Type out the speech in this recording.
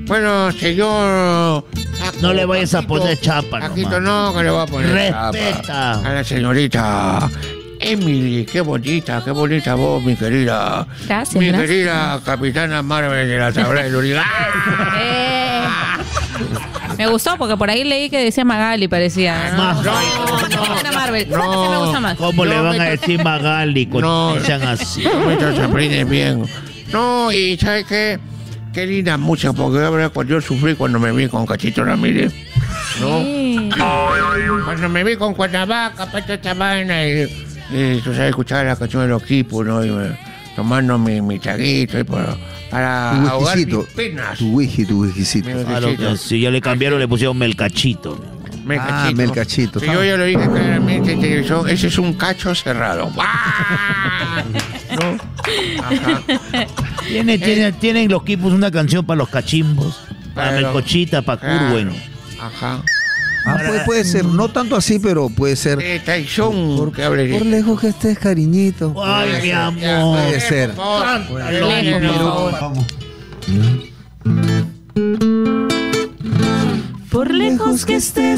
Bueno, señor... No le vayas a poner chapa, Paquito, no, que le voy a poner respeta chapa. A la señorita Emily, qué bonita voz, mi querida. Gracias, Mi gracias. querida Capitana Marvel de la tabla del Uribe. Me gustó porque por ahí leí que decía Magali, parecía. Más. Capitana Marvel. Esa me gusta más. ¿Cómo le van a decir Magali No. cuando sean así? Se aprende bien. No, y ¿sabes qué? Qué linda música, porque yo sufrí cuando me vi con Cachito Ramírez. ¿No? Sí. Cuando me vi con Cuernavaca, para esta vaina, y tú sabes, escuchar la canción de los Quipos, ¿no? Y tomando mi traguito para Tu ahogar mis whiskycito. penas. Tu whiskycito. Claro que sí, ya le cambiaron, le pusieron melcachito. Melcachito. Sí, yo ya lo dije claramente en televisión, ese es un cacho cerrado. ¡Ah! ¿No? Ajá. Tienen los Quipos una canción para los cachimbos, para Claro. Melcochita, para Curwen. Ajá. Puede ser, no tanto así, pero puede ser. Tyson, que hable Por lejos que estés, cariñito. Ay, mi amor. Puede ser. Por lejos que estés.